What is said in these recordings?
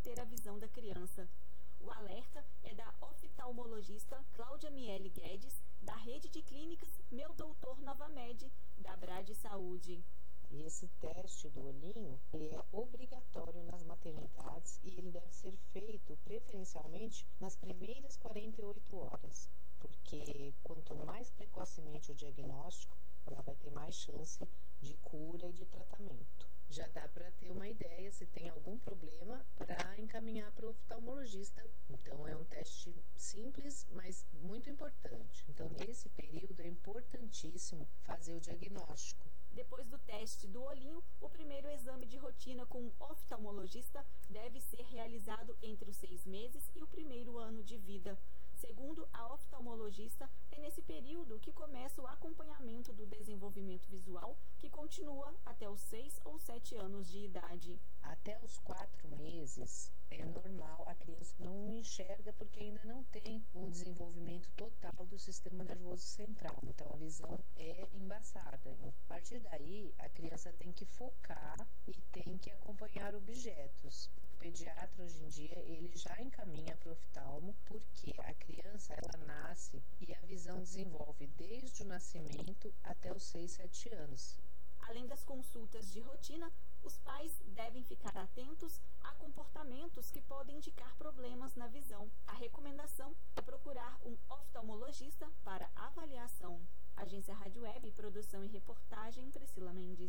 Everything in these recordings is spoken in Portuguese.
comprometer a visão da criança. O alerta é da oftalmologista Cláudia Miele Guedes, da rede de clínicas Meu Doutor Novamed, da Brad Saúde. E esse teste do olhinho é obrigatório nas maternidades e ele deve ser feito preferencialmente nas primeiras 48 horas, porque quanto mais precocemente o diagnóstico, ela vai ter mais chance de cura e de tratamento. Já dá para ter uma ideia se tem algum problema para encaminhar para o oftalmologista. Então é um teste simples, mas muito importante. Então nesse período é importantíssimo fazer o diagnóstico. Depois do teste do olhinho, o primeiro exame de rotina com um oftalmologista deve ser realizado entre os 6 meses e o primeiro ano de vida. Segundo a oftalmologista, é nesse período que começa o acompanhamento do desenvolvimento visual, que continua até os 6 ou 7 anos de idade. Até os 4 meses é normal, a criança não enxerga porque ainda não tem um desenvolvimento total do sistema nervoso central, então a visão é embaçada. A partir daí, a criança tem que focar e tem que acompanhar objetos. O pediatra hoje em dia ele já encaminha para o oftalmo porque a criança ela nasce e a visão desenvolve desde o nascimento até os 6, 7 anos. Além das consultas de rotina, os pais devem ficar atentos a comportamentos que podem indicar problemas na visão. A recomendação é procurar um oftalmologista para avaliação. Agência Rádio Web, produção e reportagem, Priscila Mendes.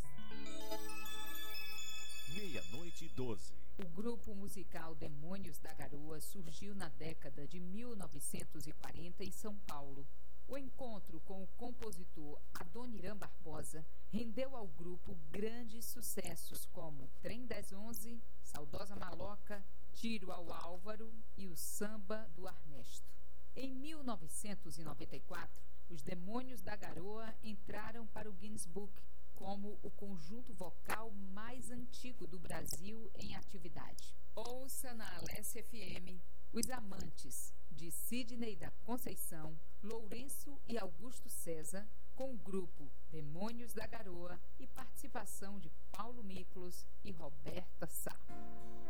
00:12. O grupo musical Demônios da Garoa surgiu na década de 1940 em São Paulo. O encontro com o compositor Adoniran Barbosa rendeu ao grupo grandes sucessos como Trem das 11, Saudosa Maloca, Tiro ao Álvaro e o Samba do Arnesto. Em 1994, os Demônios da Garoa entraram para o Guinness Book como o conjunto vocal mais antigo do Brasil em atividade. Ouça na Alesse FM Os Amantes, de Sidney da Conceição, Lourenço e Augusto César, com o grupo Demônios da Garoa e participação de Paulo Miklos e Roberta Sá.